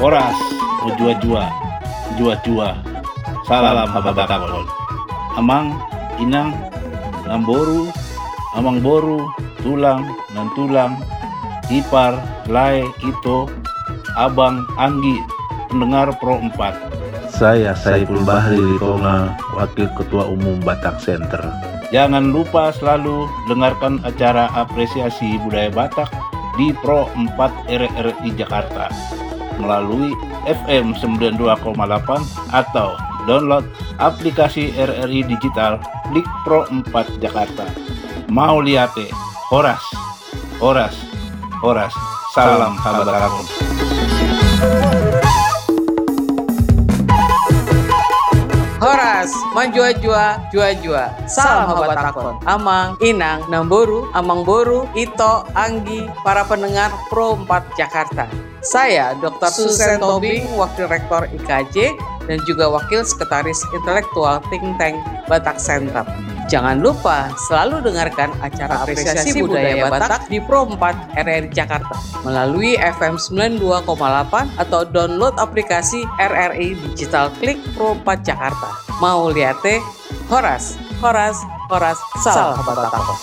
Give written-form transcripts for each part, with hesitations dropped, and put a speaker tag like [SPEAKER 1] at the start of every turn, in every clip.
[SPEAKER 1] horas, jua-jua, jua-jua. Salam habatakon. Amang, inang, namboru, amang boru, tulang, nan tulang, ipar, lai, ito, abang, anggi, pendengar Pro 4.
[SPEAKER 2] Saya Saiful Bahri Ritonga, Wakil Ketua Umum Batak Center.
[SPEAKER 1] Jangan lupa selalu dengarkan acara apresiasi budaya Batak di Pro 4 RRI Jakarta melalui FM 92,8 atau download aplikasi RRI Digital klik Pro 4 Jakarta. Mau liate, horas, salam habatakon.
[SPEAKER 3] Horas, manjua-jua, jua-jua. Salam habatakon. Amang, inang, namboru, amang boru, ito, anggi, para pendengar Pro 4 Jakarta. Saya Dr. Susan Tobing, Wakil Rektor IKJ dan juga Wakil Sekretaris Intelektual Think Tank Batak Center. Jangan lupa selalu dengarkan acara apresiasi budaya Batak di Pro 4 RRI Jakarta melalui FM 92,8 atau download aplikasi RRI Digital klik Pro 4 Jakarta. Mau liate, horas, salam habatakon.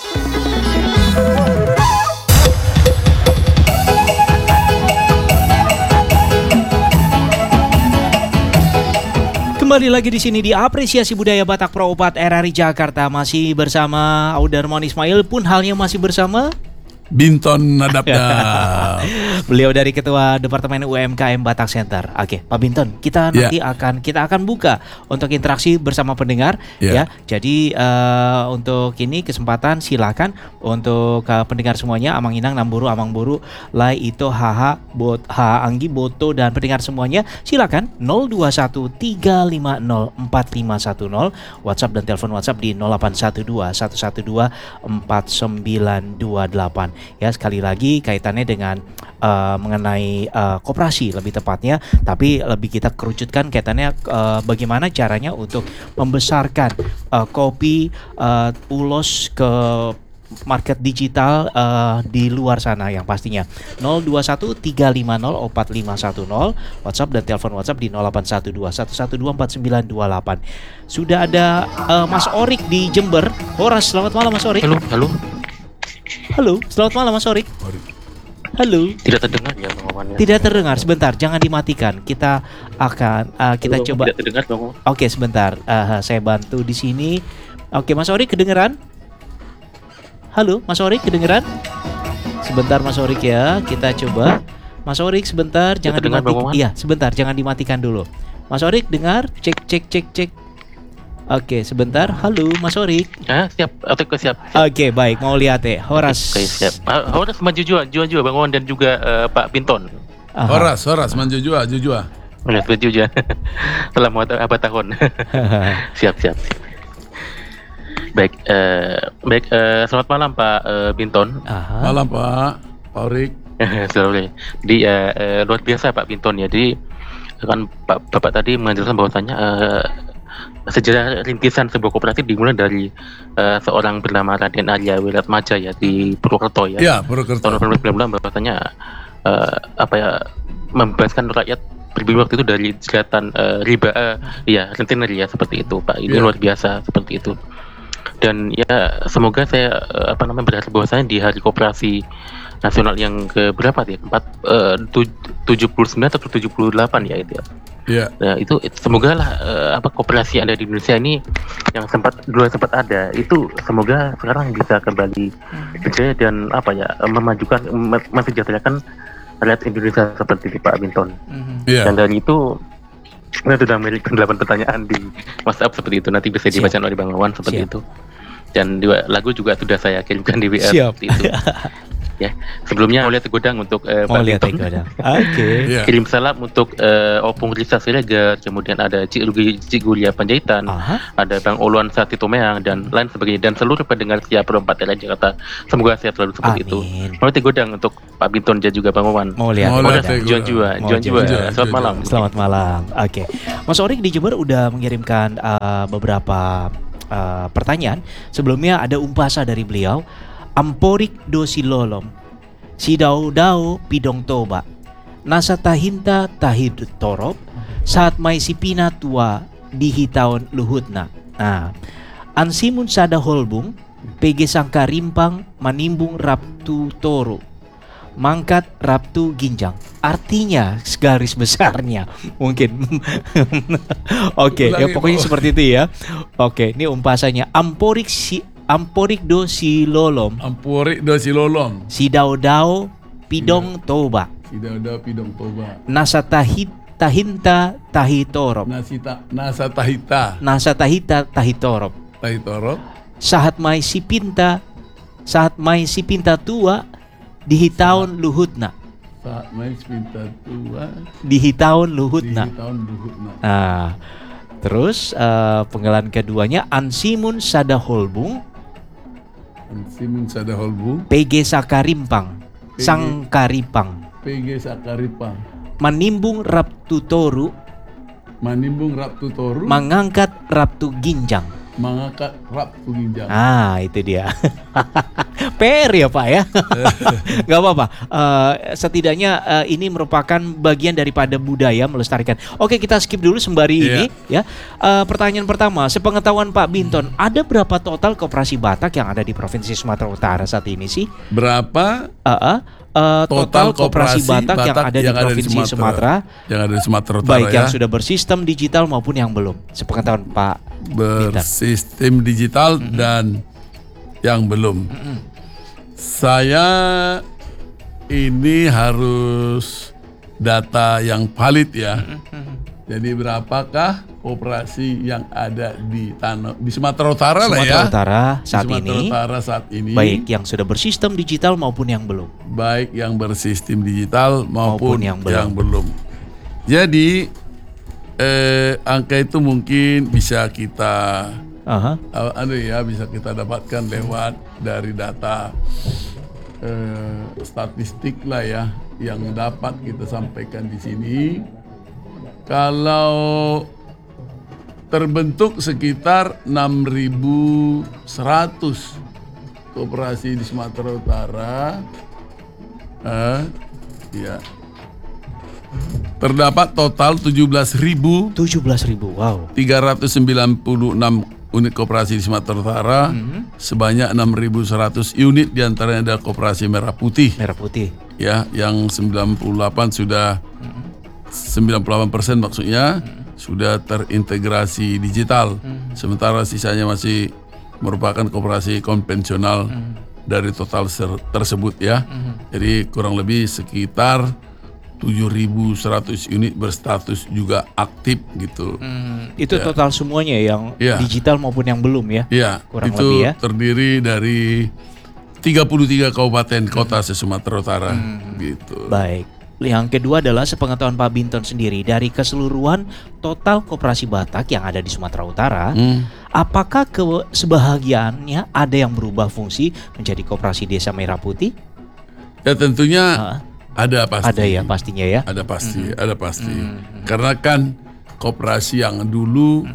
[SPEAKER 4] Kembali lagi di sini di Apresiasi Budaya Batak Pro 4 RRI Jakarta, masih bersama Audarmon Ismail, pun halnya masih bersama
[SPEAKER 5] Binton Nadabda.
[SPEAKER 4] Beliau dari Ketua Departemen UMKM Batak Center. Oke, Pak Binton, kita nanti akan buka untuk interaksi bersama pendengar ya. Jadi untuk ini kesempatan silakan untuk pendengar semuanya, Amang Inang, Namboru, Amang Boru, Lai, Ito, Haha, Anggi, Boto dan pendengar semuanya silakan 0213504510 WhatsApp dan telepon WhatsApp di 0812-112-4928. Ya, sekali lagi kaitannya dengan mengenai koperasi lebih tepatnya, tapi lebih kita kerucutkan kaitannya bagaimana caranya untuk membesarkan kopi ulos ke market digital di luar sana yang pastinya. 0213504510 WhatsApp dan telepon WhatsApp di 0812-112-4928. Sudah ada Mas Orik di Jember. Horas, selamat malam Mas Orik. Halo, selamat malam Mas Orik. Halo.
[SPEAKER 6] Tidak terdengar ya Bang Oman?
[SPEAKER 4] Tidak terdengar, sebentar, jangan dimatikan. Kita akan kita coba.
[SPEAKER 6] Tidak terdengar Bang Oman.
[SPEAKER 4] Oke, sebentar. Saya bantu di sini. Oke, Mas Orik kedengeran? Halo, Mas Orik kedengeran? Sebentar Mas Orik ya, kita coba. Mas Orik sebentar, jangan dimatikan. Iya, sebentar, jangan dimatikan dulu. Mas Orik dengar? Cek. Oke, sebentar. Halo, Mas Orik.
[SPEAKER 6] Siap. Siap.
[SPEAKER 4] Oke, baik. Mau lihat ya. Horas.
[SPEAKER 6] Oke, siap. Horas maju jua Bang Oman dan juga Pak Binton.
[SPEAKER 5] Horas maju jua.
[SPEAKER 6] Lihat maju jua. Salam habatakon. Siap. Baik, selamat malam Pak Binton.
[SPEAKER 5] Malam Pak Orik.
[SPEAKER 6] Selamat. Di luar biasa Pak Binton ya. Jadi kan Bapak tadi menjelaskan bahwasanya sejarah rintisan sebuah kooperatif dimulai dari seorang bernama Raden Arya Wiratmaja ya di Purwokerto ya.
[SPEAKER 5] Iya, Purwokerto.
[SPEAKER 6] Tahun 1990 bahwasanya membebaskan rakyat pribumi waktu itu dari jeratan riba rentenir ya, seperti itu Pak. Ini luar biasa seperti itu. Dan ya semoga saya berharap bahwasanya di Hari Koperasi Nasional yang keberapa ya? 79 atau 78 ya itu ya.
[SPEAKER 5] Iya.
[SPEAKER 6] Nah, itu semoga lah koperasi yang ada di Indonesia ini yang dulu sempat ada itu semoga sekarang bisa kembali berjaya dan memajukan, mensejahterakan rakyat Indonesia seperti Pak Binton.
[SPEAKER 5] Iya.
[SPEAKER 6] Dan dari itu saya sudah memiliki 8 pertanyaan di WhatsApp seperti itu, nanti bisa dibaca oleh Bang Wawan seperti itu. Dan lagu juga sudah saya kirimkan di WA seperti itu. Ya, sebelumnya mau lihat Godang untuk Pak Binton.
[SPEAKER 4] Oke.
[SPEAKER 6] Kirim salam untuk Opung Risa Siregar, kemudian ada Cik Gulia Panjaitan, ada Bang Oluan Satitomeang dan lain sebagainya, dan seluruh pendengar siap Pro 4 RRI Jakarta. Semoga sehat selalu seperti itu. Mau lihat Godang untuk Pak Binton dan juga Bang Wawan.
[SPEAKER 4] Mau lihat
[SPEAKER 6] Juan Jua. Selamat malam.
[SPEAKER 4] Selamat malam. Oke. Mas Orik di Jember udah mengirimkan beberapa pertanyaan. Sebelumnya ada umpasa dari beliau. Amporik do silolom, si dau pidong toba, Nasa tahinta tahid torop saat mai sipina tua dihitaon luhutna. Nah, ansimun sada holbung PG sangka rimpang manimbung raptu toro mangkat raptu ginjang. Artinya garis besarnya mungkin oke, ya pokoknya seperti itu ya. Oke, ini umpasannya amporik do si lolom si dao pidong toba
[SPEAKER 5] Sidauda pidong toba.
[SPEAKER 4] nasa tahinta tahitorop
[SPEAKER 5] Nasa tahita.
[SPEAKER 4] tahitorop
[SPEAKER 5] Tahitoro.
[SPEAKER 4] saat mai si pinta tua dihitaun luhutna.
[SPEAKER 5] Saat main sepinta tua.
[SPEAKER 4] Dihitaun luhutna.
[SPEAKER 5] Di tahun luhutna.
[SPEAKER 4] Nah, terus penggalan keduanya ansimun sada holbung
[SPEAKER 5] Simun sada holbu.
[SPEAKER 4] PG sakarimpang
[SPEAKER 5] PG.
[SPEAKER 4] sangkaripang
[SPEAKER 5] PG sakaripang.
[SPEAKER 4] manimbung raptu toru
[SPEAKER 5] Manimbung raptu toru.
[SPEAKER 4] mengangkat raptu ginjang.
[SPEAKER 5] Mengangkat raptu ginjang.
[SPEAKER 4] Ah, itu dia. PR ya Pak ya. Gak apa-apa. Setidaknya ini merupakan bagian daripada budaya melestarikan. Oke, kita skip dulu sembari ini ya. Pertanyaan pertama, sepengetahuan Pak Binton, ada berapa total koperasi Batak yang ada di Provinsi Sumatera Utara saat ini sih?
[SPEAKER 5] Berapa
[SPEAKER 4] Total koperasi Batak yang ada di Provinsi Sumatera,
[SPEAKER 5] yang ada di Sumatera Utara,
[SPEAKER 4] baik yang sudah bersistem digital maupun yang belum. Sepengetahuan Pak Binton.
[SPEAKER 5] bersistem digital dan yang belum. Saya ini harus data yang valid ya. Jadi berapakah koperasi yang ada di Sumatera Utara lah ya?
[SPEAKER 4] Sumatera Utara saat
[SPEAKER 5] Sumatera
[SPEAKER 4] ini,
[SPEAKER 5] Utara saat ini,
[SPEAKER 4] baik yang sudah bersistem digital maupun yang belum.
[SPEAKER 5] baik yang bersistem digital maupun yang
[SPEAKER 4] yang
[SPEAKER 5] belum. Jadi angka itu mungkin bisa kita bisa kita dapatkan lewat dari data statistik lah ya, yang dapat kita sampaikan di sini. Kalau terbentuk sekitar 6.100 koperasi di Sumatera Utara, terdapat total 17.396
[SPEAKER 4] wow.
[SPEAKER 5] unit koperasi di Sumatera Utara, sebanyak 6.100 unit diantaranya ada koperasi merah putih.
[SPEAKER 4] Merah putih.
[SPEAKER 5] Ya, yang 98 sudah 98% maksudnya sudah terintegrasi digital. Sementara sisanya masih merupakan koperasi konvensional dari total tersebut ya. Jadi kurang lebih sekitar 7.100 unit berstatus juga aktif gitu.
[SPEAKER 4] Itu total semuanya yang digital maupun yang belum ya?
[SPEAKER 5] Iya,
[SPEAKER 4] kurang
[SPEAKER 5] itu
[SPEAKER 4] lebih ya.
[SPEAKER 5] terdiri dari 33 kabupaten kota se-Sumatera Utara gitu.
[SPEAKER 4] Baik. Yang kedua adalah sepengetahuan Pak Binton sendiri, dari keseluruhan total koperasi Batak yang ada di Sumatera Utara, apakah sebahagiannya ada yang berubah fungsi menjadi koperasi desa merah putih?
[SPEAKER 5] Ya tentunya ada pasti.
[SPEAKER 4] Ada ya pastinya ya.
[SPEAKER 5] Ada pasti, ada pasti. Karena kan koperasi yang dulu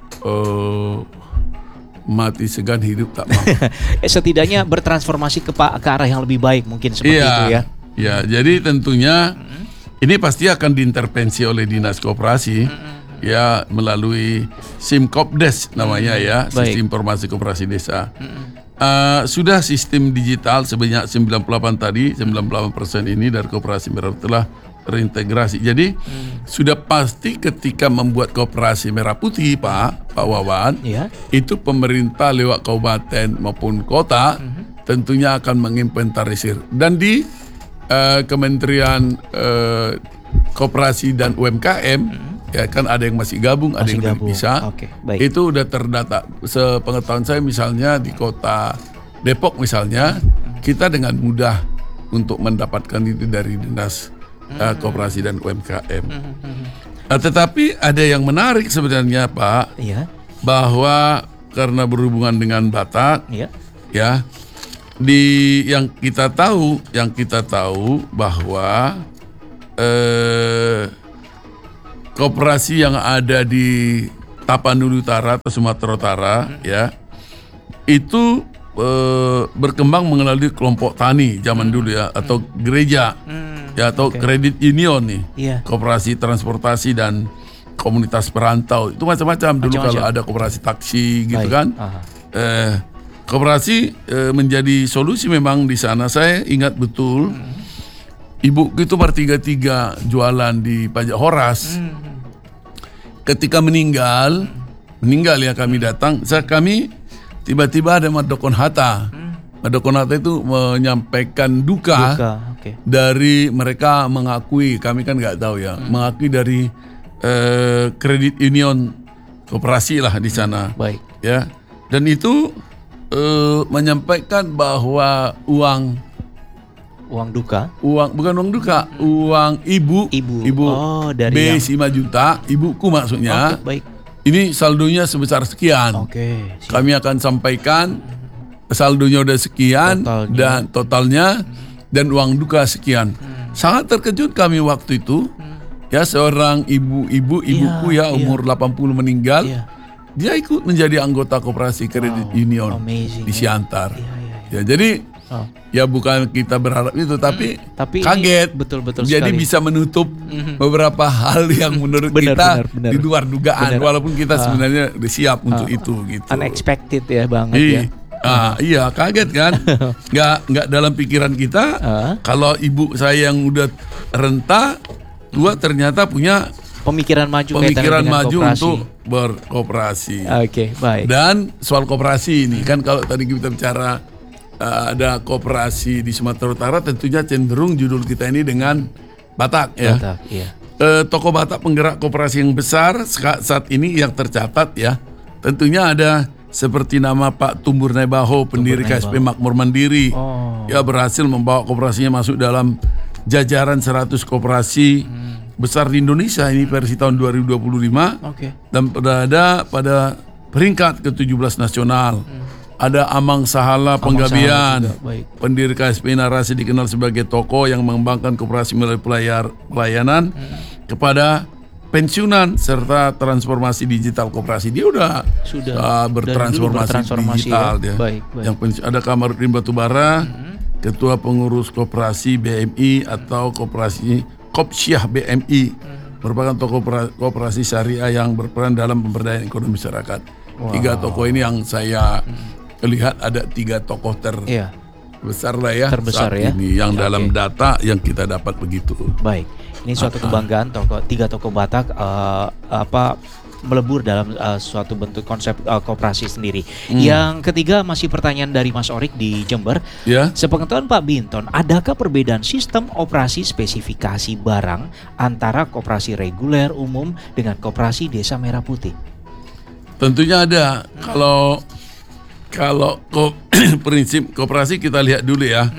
[SPEAKER 5] mati segan hidup tak mau.
[SPEAKER 4] Setidaknya bertransformasi ke arah yang lebih baik mungkin seperti itu ya.
[SPEAKER 5] Ya, jadi tentunya ini pasti akan diintervensi oleh Dinas Koperasi ya, melalui Simkopdes namanya ya, Sistem Informasi Koperasi Desa. Sudah sistem digital sebanyak 98 tadi, 98% ini dari koperasi merah telah terintegrasi. Jadi sudah pasti ketika membuat koperasi merah putih Pak Wawan, itu pemerintah lewat kabupaten maupun kota tentunya akan menginventarisir, dan di Kementerian Koperasi dan UMKM ya kan ada yang masih gabung, ada yang belum bisa. Itu udah terdata. Sepengetahuan saya misalnya di kota Depok misalnya, kita dengan mudah untuk mendapatkan itu dari Dinas Koperasi dan UMKM. Tetapi ada yang menarik sebenarnya Pak, bahwa karena berhubungan dengan Batak, ya. Yang kita tahu bahwa koperasi yang ada di Tapanuli Utara atau Sumatera Utara ya, itu berkembang mengenali kelompok tani zaman dulu ya, atau gereja ya atau kredit union nih,
[SPEAKER 4] Koperasi
[SPEAKER 5] transportasi dan komunitas perantau itu macam-macam. Dulu kalau ada koperasi taksi gitu kan, koperasi menjadi solusi memang di sana. Saya ingat betul, ibuku itu bertiga-tiga jualan di Pajak Horas. Ketika meninggal ya kami datang, kami tiba-tiba ada Madokon Hatta. Madokon Hatta itu menyampaikan duka. Dari mereka mengakui, kami kan nggak tahu ya, mengakui dari kredit union koperasi lah di sana.
[SPEAKER 4] Baik.
[SPEAKER 5] Ya, dan itu menyampaikan bahwa uang
[SPEAKER 4] duka,
[SPEAKER 5] bukan uang duka, uang ibu dari B5 juta, ibuku maksudnya.
[SPEAKER 4] Baik.
[SPEAKER 5] Ini saldonya sebesar sekian. Kami akan sampaikan saldonya udah sekian dan totalnya dan uang duka sekian. Sangat terkejut kami waktu itu. Ya, seorang ibuku ya umur 80 meninggal. Dia ikut menjadi anggota koperasi kredit union di Siantar. Ya, jadi ya bukan kita berharap itu, tapi kaget.
[SPEAKER 4] Betul
[SPEAKER 5] jadi
[SPEAKER 4] sekali.
[SPEAKER 5] Bisa menutup beberapa hal yang menurut kita di luar dugaan, walaupun kita sebenarnya udah siap untuk itu gitu.
[SPEAKER 4] Unexpected ya banget ya.
[SPEAKER 5] Iya, kaget kan? Nggak dalam pikiran kita kalau ibu saya yang udah renta tua ternyata punya
[SPEAKER 4] pemikiran maju
[SPEAKER 5] untuk berkoperasi.
[SPEAKER 4] Baik.
[SPEAKER 5] Dan soal koperasi ini kan, kalau tadi kita bicara ada koperasi di Sumatera Utara, tentunya cenderung judul kita ini dengan Batak ya.
[SPEAKER 4] Batak, iya.
[SPEAKER 5] Tokoh Batak penggerak koperasi yang besar saat ini yang tercatat ya, tentunya ada seperti nama Pak Tumbur Nebaho, pendiri KSP Makmur Mandiri. Ya, berhasil membawa koperasinya masuk dalam jajaran 100 koperasi besar di Indonesia ini versi tahun 2025. Dan berada pada peringkat ke-17 nasional. Ada Amang Sahala Penggabian, pendiri KSP Narasi, dikenal sebagai tokoh yang mengembangkan koperasi melalui pelayanan kepada pensiunan serta transformasi digital koperasi. Dia sudah bertransformasi digital ya. Yang ada Kamarudin Batubara, ketua pengurus koperasi BMI atau koperasi Kopsyah BMI, merupakan tokoh koperasi syariah yang berperan dalam pemberdayaan ekonomi masyarakat. Tiga tokoh ini yang saya lihat, ada 3 tokoh terbesar lah ya,
[SPEAKER 4] terbesar
[SPEAKER 5] saat
[SPEAKER 4] ya
[SPEAKER 5] ini yang dalam data yang kita dapat begitu.
[SPEAKER 4] Baik, ini suatu kebanggaan 3 tokoh Batak melebur dalam suatu bentuk konsep koperasi sendiri. Yang ketiga masih pertanyaan dari Mas Orik di Jember. Sepengetahuan Pak Binton, adakah perbedaan sistem operasi spesifikasi barang antara koperasi reguler umum dengan koperasi Desa Merah Putih?
[SPEAKER 5] Tentunya ada. Kalau prinsip koperasi kita lihat dulu ya.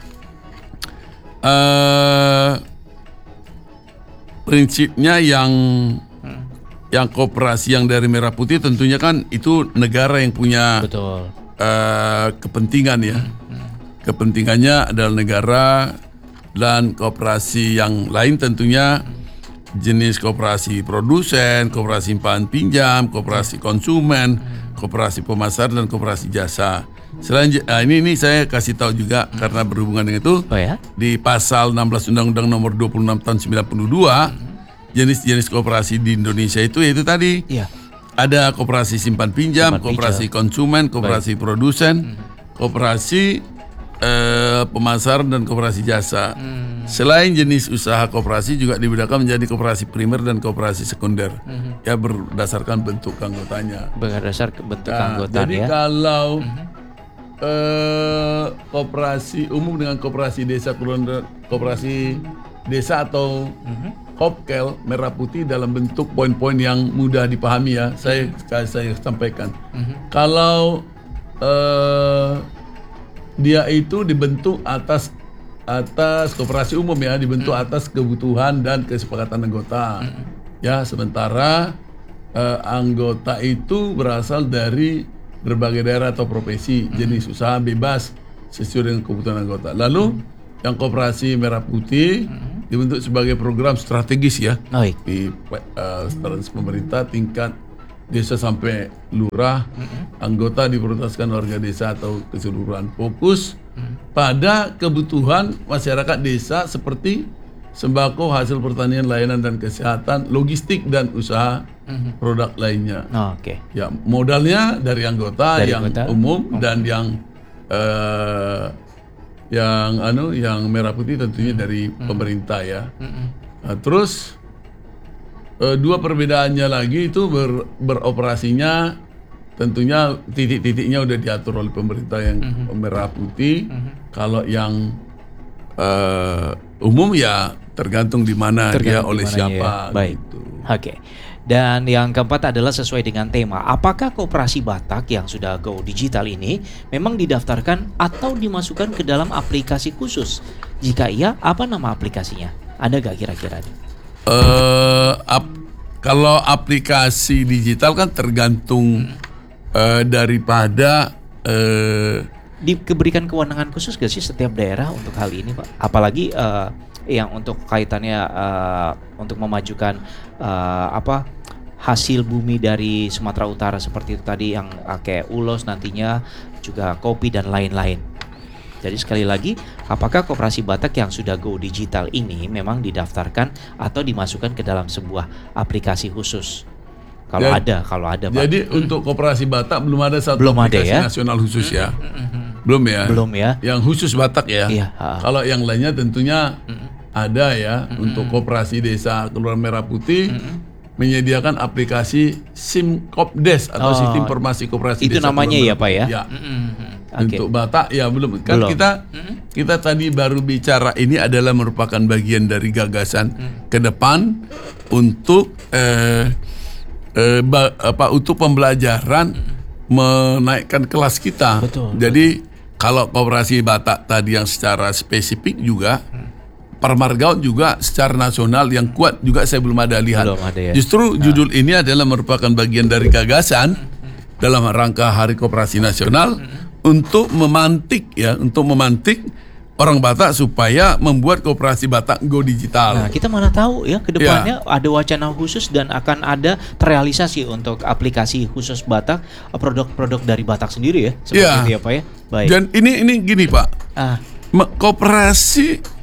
[SPEAKER 5] Prinsipnya yang koperasi yang dari Merah Putih tentunya kan itu negara yang punya kepentingan ya. Kepentingannya adalah negara, dan koperasi yang lain tentunya jenis koperasi produsen, koperasi simpan pinjam, koperasi konsumen, koperasi pemasaran, dan koperasi jasa. Ini saya kasih tahu juga karena berhubungan dengan itu. Di pasal 16 Undang-Undang Nomor 26 tahun 92, jenis-jenis koperasi di Indonesia itu yaitu tadi. Ada koperasi simpan pinjam, koperasi konsumen, koperasi produsen, koperasi pemasaran, dan koperasi jasa. Selain jenis usaha koperasi juga dibedakan menjadi koperasi primer dan koperasi sekunder. Ya, berdasarkan bentuk anggotanya. Jadi kalau koperasi umum dengan koperasi desa, koperasi desa atau Kopkel Merah Putih dalam bentuk poin-poin yang mudah dipahami ya. Saya sampaikan. Kalau dia itu dibentuk atas koperasi umum ya, dibentuk atas kebutuhan dan kesepakatan anggota. Ya, sementara anggota itu berasal dari berbagai daerah atau profesi, jenis usaha bebas sesuai dengan kebutuhan anggota. Lalu yang koperasi Merah Putih dibentuk sebagai program strategis ya, di pemerintah tingkat desa sampai lurah. Anggota diprioritaskan warga desa atau keseluruhan, fokus pada kebutuhan masyarakat desa seperti sembako, hasil pertanian, layanan dan kesehatan, logistik dan usaha produk lainnya.
[SPEAKER 4] Oke.
[SPEAKER 5] Ya, modalnya dari anggota yang umum dan yang merah putih tentunya dari pemerintah ya. Nah, terus dua perbedaannya lagi itu beroperasinya tentunya titik-titiknya udah diatur oleh pemerintah yang merah putih. Kalau yang umum ya tergantung di mana dia oleh siapa.
[SPEAKER 4] Ya. Baik.
[SPEAKER 5] Gitu.
[SPEAKER 4] Oke. Dan yang keempat adalah sesuai dengan tema. Apakah Koperasi Batak yang sudah go digital ini memang didaftarkan atau dimasukkan ke dalam aplikasi khusus? Jika iya, apa nama aplikasinya? Ada gak kira-kira?
[SPEAKER 5] Kalau aplikasi digital kan tergantung daripada
[SPEAKER 4] diberikan kewenangan khusus gak sih setiap daerah untuk hal ini, Pak? Apalagi yang untuk kaitannya untuk memajukan hasil bumi dari Sumatera Utara seperti itu tadi yang kayak ulos nantinya juga kopi dan lain-lain. Jadi sekali lagi, apakah Koperasi Batak yang sudah go digital ini memang didaftarkan atau dimasukkan ke dalam sebuah aplikasi khusus? Kalau ada Pak.
[SPEAKER 5] Jadi untuk Koperasi Batak belum ada satu
[SPEAKER 4] ada,
[SPEAKER 5] aplikasi
[SPEAKER 4] ya?
[SPEAKER 5] nasional khusus ya. Belum ya?
[SPEAKER 4] Belum ya.
[SPEAKER 5] Yang khusus Batak ya.
[SPEAKER 4] Iya.
[SPEAKER 5] Kalau yang lainnya tentunya ada ya. Untuk Koperasi Desa Kelurahan Merah Putih menyediakan aplikasi SIMKOPDES atau Sistem Informasi Koperasi
[SPEAKER 4] itu
[SPEAKER 5] Desa. Itu
[SPEAKER 4] namanya ya, Pak ya?
[SPEAKER 5] Ya.
[SPEAKER 4] Okay.
[SPEAKER 5] Untuk Batak ya belum. Kan
[SPEAKER 4] belum.
[SPEAKER 5] kita tadi baru bicara ini adalah merupakan bagian dari gagasan ke depan untuk untuk pembelajaran menaikkan kelas kita.
[SPEAKER 4] Betul.
[SPEAKER 5] Jadi kalau Koperasi Batak tadi yang secara spesifik juga Permargaun juga secara nasional yang kuat juga saya belum ada lihat.
[SPEAKER 4] Belum ada, ya?
[SPEAKER 5] Justru judul ini adalah merupakan bagian dari gagasan dalam rangka Hari Koperasi Nasional untuk memantik orang Batak supaya membuat Koperasi Batak go digital.
[SPEAKER 4] Nah, kita mana tahu ya ke depannya ada wacana khusus dan akan ada terrealisasi untuk aplikasi khusus Batak, produk-produk dari Batak sendiri ya. Seperti itu ya, Pak ya. Baik.
[SPEAKER 5] Dan ini gini, Pak. Koperasi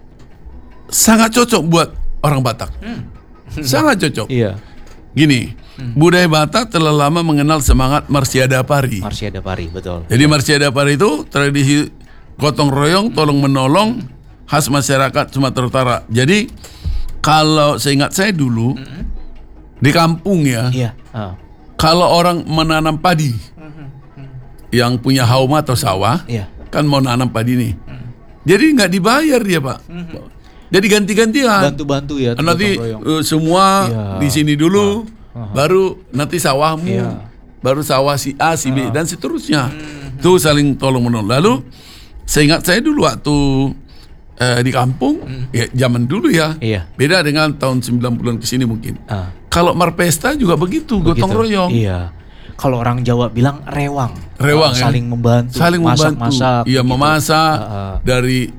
[SPEAKER 5] sangat cocok buat orang Batak. Sangat cocok.
[SPEAKER 4] Iya.
[SPEAKER 5] Gini, budaya Batak telah lama mengenal semangat Marsiada Pari.
[SPEAKER 4] Marsiada Pari, betul.
[SPEAKER 5] Jadi Marsiada Pari itu tradisi gotong royong, tolong menolong khas masyarakat Sumatera Utara. Jadi kalau seingat saya dulu di kampung ya, kalau orang menanam padi, yang punya hauma atau sawah, kan mau nanam padi nih, jadi nggak dibayar dia, Pak. Jadi ganti-gantian.
[SPEAKER 4] Bantu-bantu ya.
[SPEAKER 5] Nanti semua di sini dulu, baru nanti sawahmu, baru sawah si A, si B dan seterusnya. Itu saling tolong menolong. Lalu seingat saya dulu waktu di kampung, ya zaman dulu ya, beda dengan tahun 90-an ke sini mungkin. Kalau Marpesta juga begitu, gotong royong.
[SPEAKER 4] Iya. Kalau orang Jawa bilang rewang
[SPEAKER 5] saling
[SPEAKER 4] membantu, masak-masak.
[SPEAKER 5] Iya, gitu. Memasak dari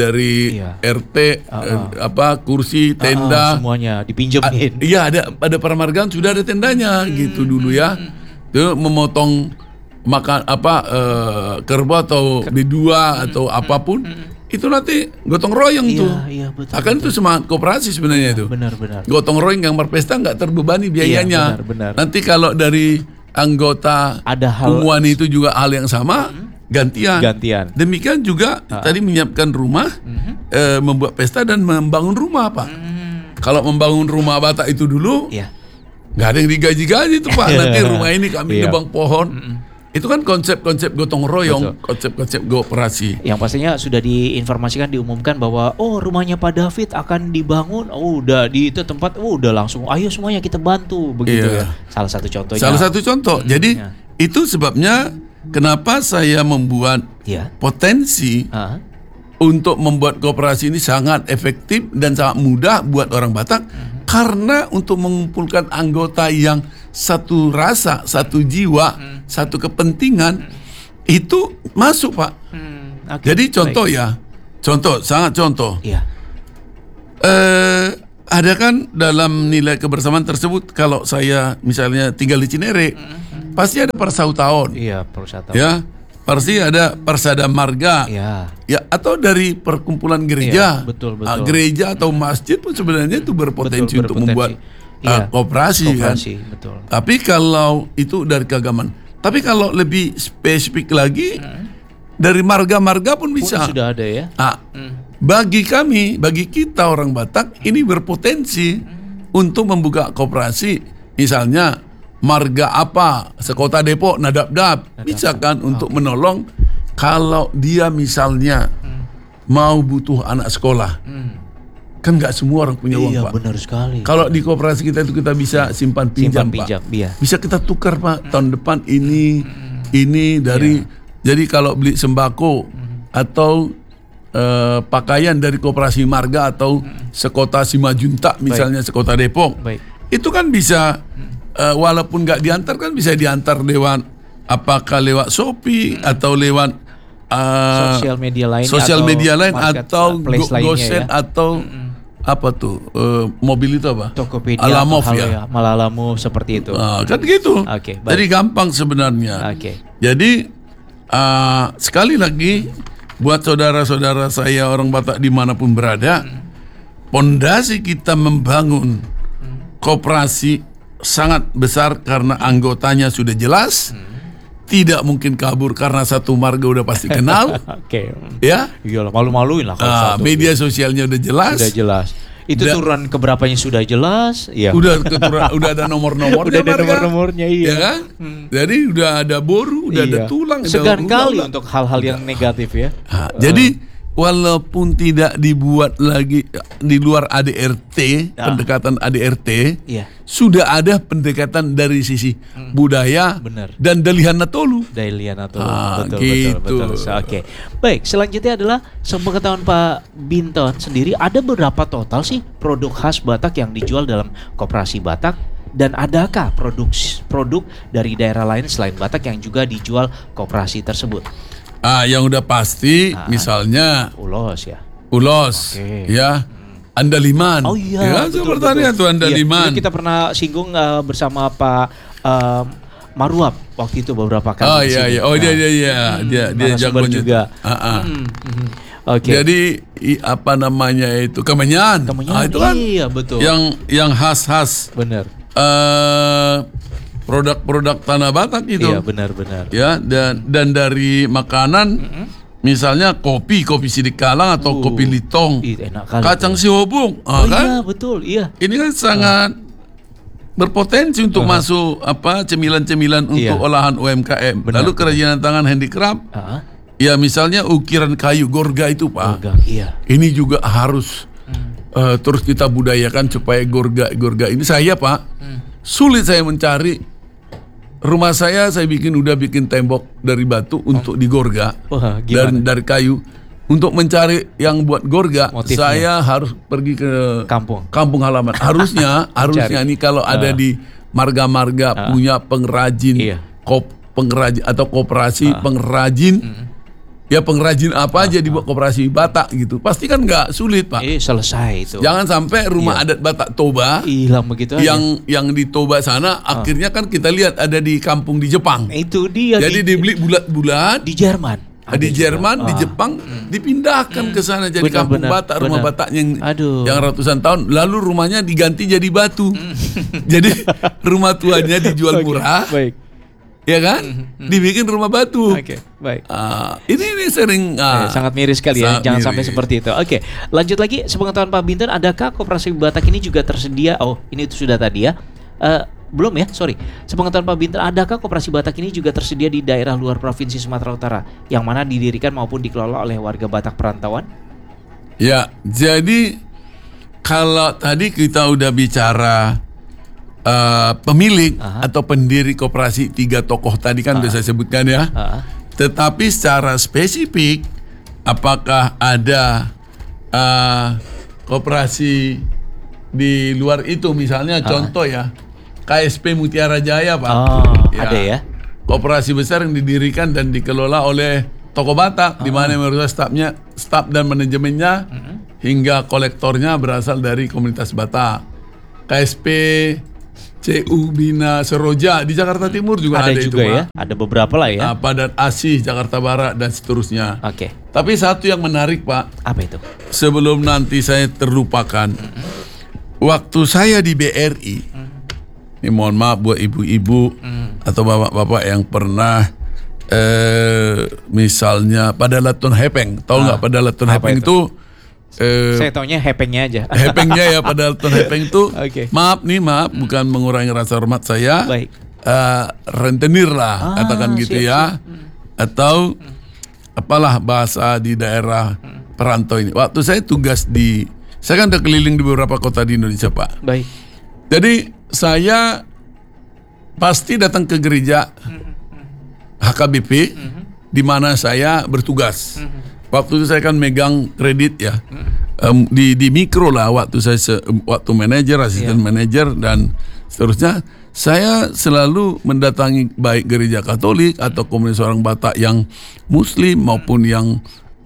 [SPEAKER 5] RT kursi, tenda,
[SPEAKER 4] semuanya dipinjemin.
[SPEAKER 5] Iya, ada Permargaun sudah ada tendanya gitu dulu ya. Itu memotong makan kerbau atau B2 atau apapun. Itu nanti gotong royong tuh.
[SPEAKER 4] Iya, betul.
[SPEAKER 5] Akan itu semangat koperasi sebenarnya itu.
[SPEAKER 4] Benar.
[SPEAKER 5] Gotong royong yang Marpesta nggak terbebani biayanya.
[SPEAKER 4] Iya, benar.
[SPEAKER 5] Nanti kalau dari anggota Umuan itu juga hal yang sama, gantian. Demikian juga tadi menyiapkan rumah, membuat pesta dan membangun rumah, Pak. Kalau membangun rumah Batak itu dulu, nggak ada yang digaji-gaji tuh, Pak. Nanti rumah ini kami nebang pohon. Itu kan konsep-konsep gotong royong, konsep-konsep kooperasi.
[SPEAKER 4] Yang pastinya sudah diinformasikan, diumumkan bahwa rumahnya Pak David akan dibangun. Udah di itu tempat, udah langsung ayo semuanya kita bantu begitu ya. Salah satu contohnya.
[SPEAKER 5] Salah satu contoh. Jadi itu sebabnya kenapa saya membuat potensi untuk membuat kooperasi ini sangat efektif dan sangat mudah buat orang Batak. Karena untuk mengumpulkan anggota yang satu rasa, satu jiwa, satu kepentingan, itu masuk, Pak. Jadi contoh sangat contoh. Ada kan dalam nilai kebersamaan tersebut, kalau saya misalnya tinggal di Cinere, pasti ada persautaan.
[SPEAKER 4] Iya, persautaan.
[SPEAKER 5] Ya, pasti ada Persada Marga.
[SPEAKER 4] Ya.
[SPEAKER 5] Ya, atau dari perkumpulan gereja.
[SPEAKER 4] Iya, betul.
[SPEAKER 5] Gereja atau masjid pun sebenarnya itu berpotensi untuk membuat
[SPEAKER 4] Iya,
[SPEAKER 5] koperasi kan.
[SPEAKER 4] betul.
[SPEAKER 5] Tapi kalau itu dari keagamaan. Tapi kalau lebih spesifik lagi dari marga-marga pun bisa.
[SPEAKER 4] Sudah ada ya.
[SPEAKER 5] Bagi kami, bagi kita orang Batak ini berpotensi untuk membuka koperasi, misalnya marga apa, sekota Depok, Nadabdab, bisa kan untuk menolong kalau dia misalnya mau butuh anak sekolah. Kan nggak semua orang punya uang, Pak.
[SPEAKER 4] Iya, benar sekali.
[SPEAKER 5] Kalau di koperasi kita itu kita bisa simpan pinjam, Pak.
[SPEAKER 4] Iya.
[SPEAKER 5] Bisa kita tukar, Pak. Tahun depan ini dari jadi kalau beli sembako atau pakaian dari koperasi marga atau sekota Simajuntak misalnya, sekota Depok. Itu kan bisa walaupun nggak diantar kan bisa diantar lewat apakah lewat Shopee atau lewat sosial media lain atau GoSend atau apa tuh mobil itu apa?
[SPEAKER 4] Tokopedia,
[SPEAKER 5] Alamov ya.
[SPEAKER 4] Malalamu seperti itu.
[SPEAKER 5] Kan gitu.
[SPEAKER 4] Oke,
[SPEAKER 5] jadi gampang sebenarnya.
[SPEAKER 4] Oke.
[SPEAKER 5] Jadi sekali lagi buat saudara-saudara saya orang Batak dimanapun berada, pondasi kita membangun koperasi sangat besar karena anggotanya sudah jelas. Tidak mungkin kabur karena satu marga udah pasti kenal.
[SPEAKER 4] Oke.
[SPEAKER 5] Ya.
[SPEAKER 4] Iyalah, malu-maluin lah kalau satu.
[SPEAKER 5] Media sosialnya udah jelas.
[SPEAKER 4] Sudah jelas. Itu turun keberapanya sudah jelas. Iya.
[SPEAKER 5] Udah ada nomor-nomornya.
[SPEAKER 4] Udah ada nomor-nomornya, iya.
[SPEAKER 5] Ya kan? Jadi udah ada boru, udah ada tulang.
[SPEAKER 4] Segan kali untuk hal-hal yang negatif ya.
[SPEAKER 5] Jadi walaupun tidak dibuat lagi di luar ADRT, pendekatan ADRT, sudah ada pendekatan dari sisi budaya dan Dalihan Natolu.
[SPEAKER 4] Betul. Oke. Baik, selanjutnya adalah sepengetahuan Pak Binton sendiri, ada berapa total sih produk khas Batak yang dijual dalam koperasi Batak? Dan adakah produk dari daerah lain selain Batak yang juga dijual koperasi tersebut?
[SPEAKER 5] Yang udah pasti misalnya
[SPEAKER 4] ulos ya.
[SPEAKER 5] Ya. Andaliman.
[SPEAKER 4] Oh iya.
[SPEAKER 5] Ya, sepertinya tuh Andaliman.
[SPEAKER 4] Kita pernah singgung bersama Pak Maruap waktu itu beberapa kali.
[SPEAKER 5] Oh iya. Oh dia jago
[SPEAKER 4] juga.
[SPEAKER 5] Oke. Jadi apa namanya itu Kemenyan. Itu kan
[SPEAKER 4] iya, betul.
[SPEAKER 5] Yang khas-khas.
[SPEAKER 4] Benar.
[SPEAKER 5] Produk-produk tanah Batak itu.
[SPEAKER 4] Iya, benar-benar.
[SPEAKER 5] Ya, dan dari makanan misalnya kopi sidik kalang atau kopi litong.
[SPEAKER 4] Enak kali.
[SPEAKER 5] Kacang siwobung.
[SPEAKER 4] Kan? Iya,
[SPEAKER 5] Kan?
[SPEAKER 4] betul, iya.
[SPEAKER 5] Ini kan sangat berpotensi untuk masuk cemilan-cemilan untuk olahan UMKM. Lalu kerajinan tangan handicraft. Ya, misalnya ukiran kayu gorga itu, Pak.
[SPEAKER 4] Iya.
[SPEAKER 5] Ini juga harus terus kita budayakan supaya gorga ini saya, Pak. Sulit saya mencari. Rumah saya udah bikin tembok dari batu untuk digorga. Dari kayu. Untuk mencari yang buat gorga, saya harus pergi ke kampung halaman. Harusnya ini kalau ada di marga-marga punya pengrajin, pengrajin atau koperasi pengrajin. Ya pengrajin apa aja dibuat koperasi Batak gitu. Pasti kan nggak sulit, Pak.
[SPEAKER 4] Selesai itu.
[SPEAKER 5] Jangan sampai rumah adat Batak Toba
[SPEAKER 4] hilang begitu aja.
[SPEAKER 5] Yang di Toba sana akhirnya kan kita lihat ada di kampung di Jepang.
[SPEAKER 4] Itu dia.
[SPEAKER 5] Jadi dibeli bulat-bulat
[SPEAKER 4] di Jerman.
[SPEAKER 5] Di Jerman, di Jepang dipindahkan ke sana jadi kampung Batak, rumah Batak yang ratusan tahun. Lalu rumahnya diganti jadi batu. Jadi rumah tuanya dijual murah.
[SPEAKER 4] Baik.
[SPEAKER 5] Ya kan? Dibikin rumah batu.
[SPEAKER 4] Oke, baik.
[SPEAKER 5] Ini sering
[SPEAKER 4] sangat miris sekali ya. Jangan sampai seperti itu. Oke, lanjut lagi. Sepengetahuan Pak Binton, adakah koperasi Batak ini juga tersedia? Oh, ini itu sudah tadi ya. Belum ya, sorry. Sepengetahuan Pak Binton, adakah koperasi Batak ini juga tersedia di daerah luar Provinsi Sumatera Utara yang mana didirikan maupun dikelola oleh warga Batak perantauan?
[SPEAKER 5] Ya, jadi kalau tadi kita udah bicara pemilik atau pendiri koperasi 3 tokoh tadi kan udah saya sebutkan ya. Tetapi secara spesifik, apakah ada koperasi di luar itu, misalnya contoh ya, KSP Mutiara Jaya, Pak.
[SPEAKER 4] Ada ya.
[SPEAKER 5] Koperasi besar yang didirikan dan dikelola oleh tokoh Batak, di mana staf dan manajemennya hingga kolektornya berasal dari komunitas Batak. KSP CU Bina Seroja di Jakarta Timur juga ada itu,
[SPEAKER 4] juga ya.
[SPEAKER 5] Pak.
[SPEAKER 4] Ada beberapa lah ya.
[SPEAKER 5] Padat Asih Jakarta Barat dan seterusnya.
[SPEAKER 4] Oke.
[SPEAKER 5] Tapi satu yang menarik, Pak.
[SPEAKER 4] Apa itu?
[SPEAKER 5] Sebelum nanti saya terlupakan. Waktu saya di BRI. Ini mohon maaf buat ibu-ibu atau bapak-bapak yang pernah misalnya pada Latun Hepeng. Tahu nggak pada Latun Hepeng itu?
[SPEAKER 4] Saya taunya hepengnya aja.
[SPEAKER 5] Hepengnya ya, pada Latun Hepeng itu.
[SPEAKER 4] Oke.
[SPEAKER 5] Maaf, bukan mengurangi rasa hormat saya.
[SPEAKER 4] Baik.
[SPEAKER 5] Rentenir lah, katakan gitu ya. Atau apalah bahasa di daerah perantau ini. Waktu saya tugas saya kan udah keliling di beberapa kota di Indonesia, Pak.
[SPEAKER 4] Baik.
[SPEAKER 5] Jadi saya pasti datang ke gereja HKBP di mana saya bertugas. Waktu itu saya kan megang kredit ya, di mikro lah. Waktu saya waktu manajer, asisten manajer dan seterusnya, saya selalu mendatangi baik gereja Katolik atau komunitas orang Batak yang Muslim maupun yang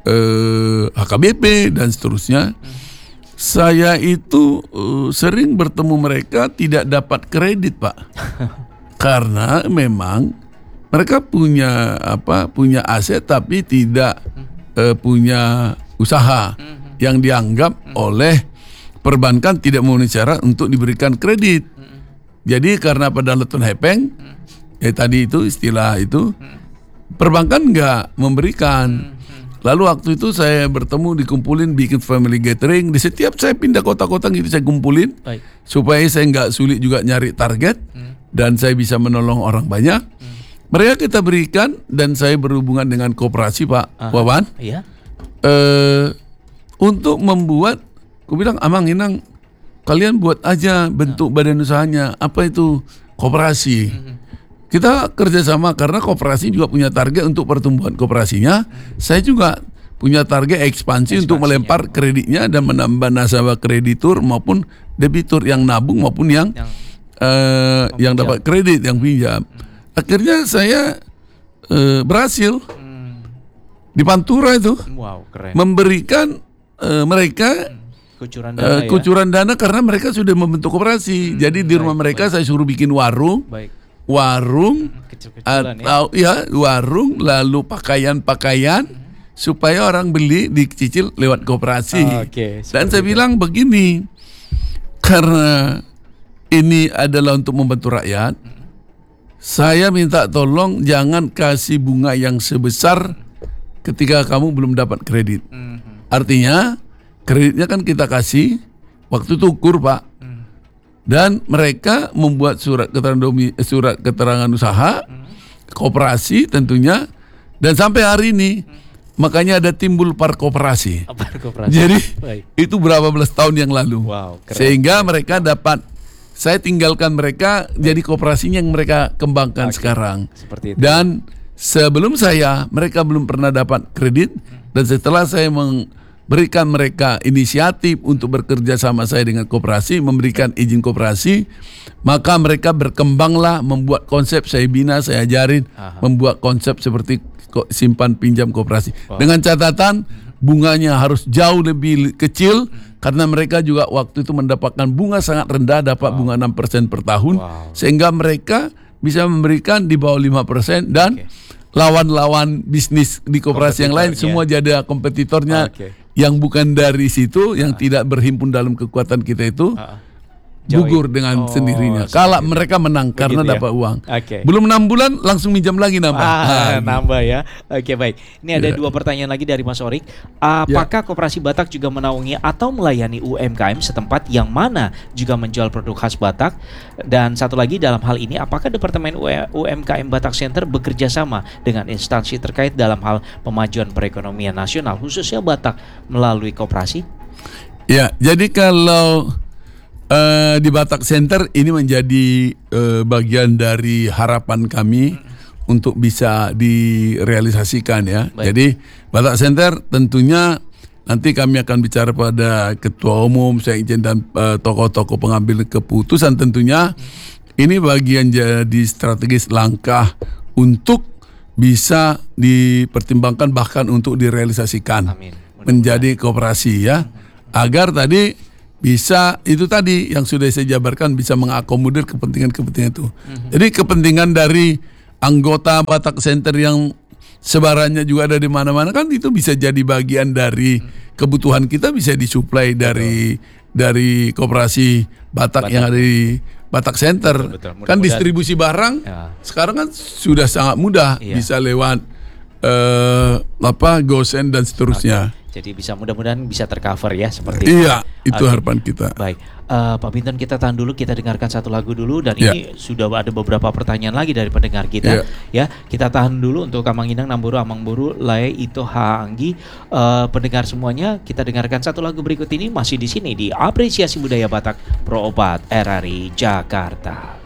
[SPEAKER 5] HKBP dan seterusnya. Saya itu sering bertemu mereka tidak dapat kredit, Pak, karena memang mereka punya aset tapi tidak punya usaha yang dianggap oleh perbankan tidak memenuhi syarat untuk diberikan kredit. Jadi karena pada Latun Hepeng, tadi itu istilah itu, perbankan nggak memberikan. Lalu waktu itu saya bertemu, dikumpulin, bikin family gathering. Di setiap saya pindah kota-kota gitu saya kumpulin.
[SPEAKER 4] Baik.
[SPEAKER 5] Supaya saya nggak sulit juga nyari target dan saya bisa menolong orang banyak. Mereka kita berikan dan saya berhubungan dengan koperasi, Pak Wawan.
[SPEAKER 4] Iya.
[SPEAKER 5] Untuk membuat, aku bilang Amang Inang, kalian buat aja bentuk badan usahanya. Apa itu? Koperasi. Kita kerjasama karena koperasi juga punya target untuk pertumbuhan koperasinya. Saya juga punya target ekspansi untuk melempar kreditnya dan menambah nasabah kreditur maupun debitur yang nabung maupun yang dapat kredit, yang pinjam. Akhirnya saya berhasil di Pantura itu
[SPEAKER 4] keren.
[SPEAKER 5] memberikan mereka kucuran dana karena mereka sudah membentuk koperasi. Jadi di rumah mereka saya suruh bikin warung. Warung atau warung, lalu pakaian supaya orang beli dicicil lewat koperasi. Dan saya bilang begini, karena ini adalah untuk membantu rakyat, saya minta tolong jangan kasih bunga yang sebesar ketika kamu belum dapat kredit. Artinya kreditnya kan kita kasih waktu itu ukur, Pak. Dan mereka membuat surat keterangan usaha, koperasi tentunya, dan sampai hari ini makanya ada timbul parkoperasi. Jadi itu berapa belas tahun yang lalu. Sehingga mereka dapat, saya tinggalkan mereka jadi koperasinya yang mereka kembangkan sekarang. Dan sebelum mereka belum pernah dapat kredit, dan setelah saya berikan mereka inisiatif untuk bekerja sama saya dengan koperasi, memberikan izin koperasi, maka mereka berkembanglah membuat konsep. Saya bina, saya ajarin membuat konsep seperti simpan pinjam koperasi. Dengan catatan bunganya harus jauh lebih kecil karena mereka juga waktu itu mendapatkan bunga sangat rendah, dapat bunga 6% per tahun, sehingga mereka bisa memberikan di bawah 5% dan lawan-lawan bisnis di koperasi yang lain semua jadi kompetitornya yang bukan dari situ, yang tidak berhimpun dalam kekuatan kita itu gugur dengan sendirinya. Kalau mereka menang karena dapat uang. Belum 6 bulan langsung minjam lagi nambah.
[SPEAKER 4] Nambah ya. Oke, baik. Ini ada 2 pertanyaan lagi dari Mas Orik. Apakah Koperasi Batak juga menaungi atau melayani UMKM setempat yang mana juga menjual produk khas Batak? Dan satu lagi dalam hal ini, apakah Departemen UMKM Batak Center bekerja sama dengan instansi terkait dalam hal pemajuan perekonomian nasional khususnya Batak melalui koperasi?
[SPEAKER 5] Ya, jadi kalau di Batak Center ini menjadi bagian dari harapan kami untuk bisa direalisasikan ya. Jadi Batak Center tentunya nanti kami akan bicara pada ketua umum, sekjen dan tokoh-tokoh pengambil keputusan tentunya. Ini bagian jadi strategis langkah untuk bisa dipertimbangkan bahkan untuk direalisasikan. Menjadi koperasi ya. Agar tadi bisa itu tadi yang sudah saya jabarkan, bisa mengakomodir kepentingan-kepentingan itu. Jadi kepentingan dari anggota Batak Center yang sebarannya juga ada di mana-mana kan itu bisa jadi bagian dari kebutuhan kita, bisa disuplai dari koperasi Batak yang ada di Batak Center.
[SPEAKER 4] Betul.
[SPEAKER 5] Kan distribusi barang sekarang kan sudah sangat mudah, bisa lewat GoSend dan seterusnya.
[SPEAKER 4] Jadi bisa mudah-mudahan bisa tercover ya seperti itu.
[SPEAKER 5] Iya, itu harapan kita.
[SPEAKER 4] Baik, Pak Binton, kita tahan dulu, kita dengarkan satu lagu dulu dan ini sudah ada beberapa pertanyaan lagi dari pendengar kita. Ya, kita tahan dulu untuk Kamang Inang, Namburu, Amang Boru, Lae, Ito, Haanggi, pendengar semuanya. Kita dengarkan satu lagu berikut ini masih di sini di Apresiasi Budaya Batak Pro 4 RRI Jakarta.